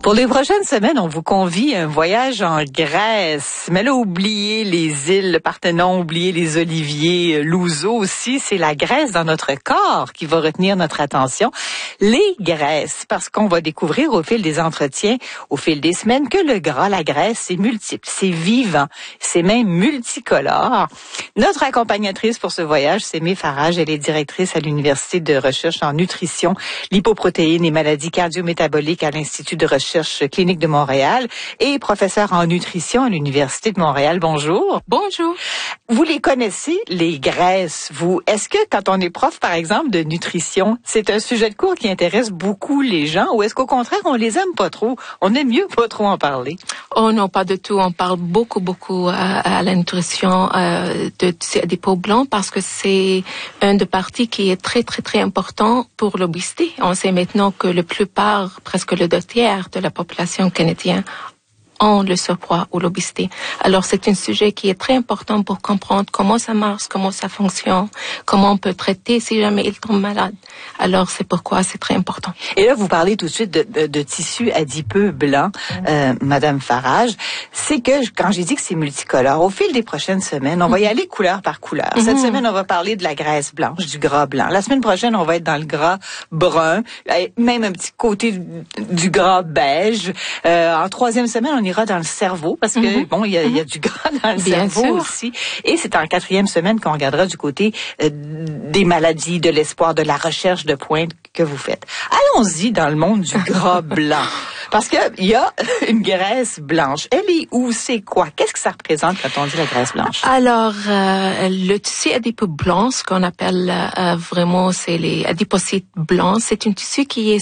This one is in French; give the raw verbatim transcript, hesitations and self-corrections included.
Pour les prochaines semaines, on vous convie à un voyage en Grèce. Mais là, oubliez les îles, le Parthénon, oubliez les oliviers, l'ouzo aussi. C'est la Grèce dans notre corps qui va retenir notre attention. Les graisses, parce qu'on va découvrir au fil des entretiens, au fil des semaines, que le gras, la graisse, c'est multiple, c'est vivant, c'est même multicolore. Notre accompagnatrice pour ce voyage, c'est Aimée Farage. Elle est directrice à l'Université de recherche en nutrition, lipoprotéines et maladies cardio-métaboliques à l'Institut de recherche clinique de Montréal et professeur en nutrition à l'Université de Montréal. Bonjour. Bonjour. Vous les connaissez, les graisses, vous? Est-ce que quand on est prof, par exemple, de nutrition, c'est un sujet de cours qui intéresse beaucoup les gens ou est-ce qu'au contraire, on les aime pas trop? On aime mieux pas trop en parler? Oh non, pas du tout. On parle beaucoup, beaucoup à, à la nutrition euh, de, des peaux blancs parce que c'est un des parties qui est très, très, très important pour l'obésité. On sait maintenant que la plupart, presque le deux tiers de la population canadienne ont le surpoids ou l'obésité. Alors, c'est un sujet qui est très important pour comprendre comment ça marche, comment ça fonctionne, comment on peut traiter si jamais il tombe malade. Alors, c'est pourquoi c'est très important. Et là, vous parlez tout de suite de, de, de tissu adipeux blanc, mmh. euh, Madame Farage. C'est que, quand j'ai dit que c'est multicolore, au fil des prochaines semaines, on va y aller couleur par couleur. Mmh. Cette semaine, on va parler de la graisse blanche, du gras blanc. La semaine prochaine, on va être dans le gras brun, même un petit côté du, du gras beige. Euh, en troisième semaine, on ira dans le cerveau, parce que, mm-hmm. bon, il y a, mm-hmm. y a du gras dans le Bien cerveau sûr. aussi. Et c'est en quatrième semaine qu'on regardera du côté euh, des maladies, de l'espoir, de la recherche de pointe que vous faites. Allons-y dans le monde du gras blanc. Parce que il y a une graisse blanche. Elle est où? C'est quoi? Qu'est-ce que ça représente quand on dit la graisse blanche? Alors, euh, le tissu adipeux blanc, ce qu'on appelle euh, vraiment, c'est les adipocytes blancs, c'est un tissu qui est